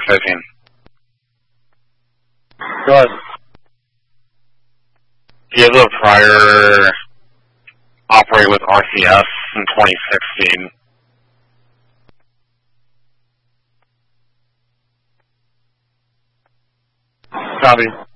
13. Go ahead. Do you have a prior operate with RCS in 2016? Copy.